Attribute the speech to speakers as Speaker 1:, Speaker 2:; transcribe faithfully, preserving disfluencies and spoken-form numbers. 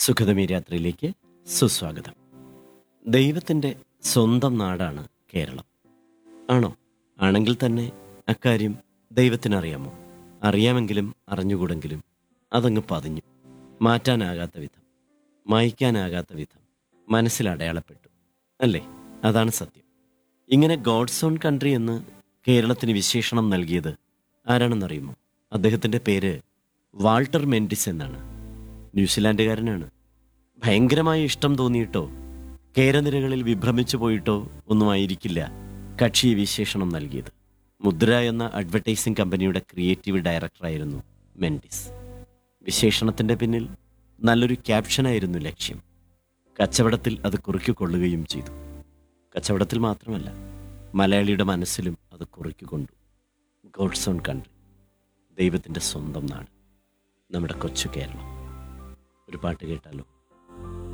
Speaker 1: സുഖതമി രാത്രിയിലേക്ക് സുസ്വാഗതം. ദൈവത്തിൻ്റെ സ്വന്തം നാടാണ് കേരളം. ആണോ? ആണെങ്കിൽ തന്നെ അക്കാര്യം ദൈവത്തിനറിയാമോ? അറിയാമെങ്കിലും അറിഞ്ഞുകൂടെങ്കിലും അതങ്ങ് പതിഞ്ഞു. മാറ്റാനാകാത്ത വിധം, മായ്ക്കാനാകാത്ത വിധം മനസ്സിൽ അടയാളപ്പെട്ടു. അല്ലേ? അതാണ് സത്യം. ഇങ്ങനെ ഗോഡ്സ് ഓൺ കൺട്രി എന്ന് കേരളത്തിന് വിശേഷണം നൽകിയത് ആരാണെന്നറിയുമോ? അദ്ദേഹത്തിൻ്റെ പേര് വാൾട്ടർ മെൻഡിസ് എന്നാണ്. ന്യൂസിലാൻഡുകാരനാണ്. ഭയങ്കരമായ ഇഷ്ടം തോന്നിയിട്ടോ കേരനിരകളിൽ വിഭ്രമിച്ചു പോയിട്ടോ ഒന്നുമായിരിക്കില്ല കക്ഷി വിശേഷണം നൽകിയത്. മുദ്ര എന്ന അഡ്വർടൈസിംഗ് കമ്പനിയുടെ ക്രിയേറ്റീവ് ഡയറക്ടറായിരുന്നു മെൻഡിസ്. വിശേഷണത്തിൻ്റെ പിന്നിൽ നല്ലൊരു ക്യാപ്ഷനായിരുന്നു ലക്ഷ്യം. കച്ചവടത്തിൽ അത് കുറിക്കുകൊള്ളുകയും ചെയ്തു. കച്ചവടത്തിൽ മാത്രമല്ല, മലയാളിയുടെ മനസ്സിലും അത് കുറിക്കുകൊണ്ടു. ഗോഡ്സ് ഓൺ കൺട്രി, ദൈവത്തിൻ്റെ സ്വന്തം നാട്, നമ്മുടെ കൊച്ചു കേരളം. ഒരു പാട്ട് കേട്ടാലോ?